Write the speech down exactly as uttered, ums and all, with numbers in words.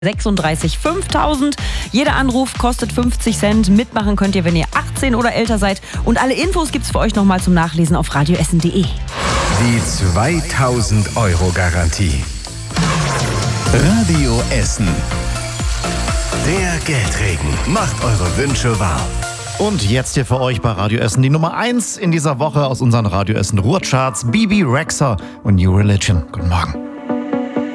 sechsunddreißig fünftausend. Jeder Anruf kostet fünfzig Cent. Mitmachen könnt ihr, wenn ihr achtzehn oder älter seid. Und alle Infos gibt's für euch nochmal zum Nachlesen auf radioessen punkt de. Die zweitausend Euro Garantie. Radio Essen. Der Geldregen macht eure Wünsche wahr. Und jetzt hier für euch bei Radio Essen die Nummer eins in dieser Woche aus unseren Radio Essen Ruhrcharts, Bibi Rexha und New Religion. Guten Morgen.